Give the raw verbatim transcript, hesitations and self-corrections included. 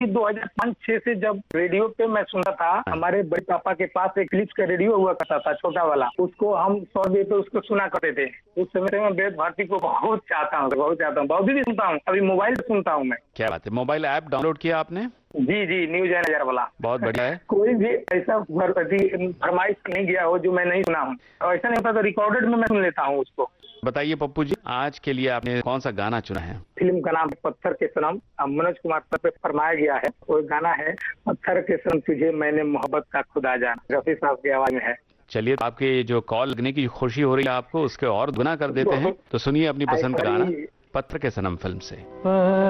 कि दो हज़ार पाँच छह से जब रेडियो पे मैं सुनता था, हमारे बड़े पापा के पास एक फिलिप्स का रेडियो हुआ करता था, छोटा वाला। उसको हम सौ रुपए पे उसको सुना करते थे। उस समय से मैं वेद भारती को बहुत चाहता हूँ, बहुत चाहता हूँ, बहुत भी सुनता हूँ। अभी मोबाइल पे सुनता हूँ मैं। क्या बात है, मोबाइल ऐप डाउनलोड किया आपने? जी जी, न्यूज एनर्जाइजर वाला। बहुत बढ़िया है। कोई भी ऐसा फरमाइश नहीं गया हो जो मैं नहीं सुना हूँ, और ऐसा नहीं होता तो रिकॉर्डेड में मैं सुन लेता हूँ उसको। बताइए पप्पू जी, आज के लिए आपने कौन सा गाना चुना है? फिल्म का नाम पत्थर के सनम, मनोज कुमार पर फरमाया गया है। वो गाना है पत्थर के सनम तुझे मैंने मोहब्बत का खुदा जाना, रफी साहब की आवाज में है। चलिए, आपके जो कॉल लगने की खुशी हो रही है आपको, उसके और गुना कर देते हैं। तो सुनिए अपनी पसंद का गाना, पत्थर के सनम फिल्म से।